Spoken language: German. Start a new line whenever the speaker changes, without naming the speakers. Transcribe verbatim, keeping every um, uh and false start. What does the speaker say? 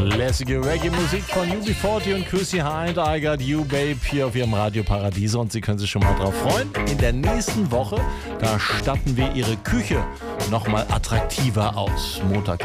Lässige Reggae-Musik von U B vierzig und Chrissy Hind, I Got You Babe, hier auf ihrem Radio Paradiso, und Sie können sich schon mal drauf freuen. In der nächsten Woche, da statten wir Ihre Küche nochmal attraktiver aus. Montag